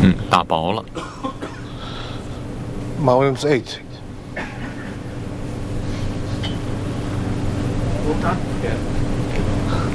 打薄了。 Magnum's 8. Well done. Yeah.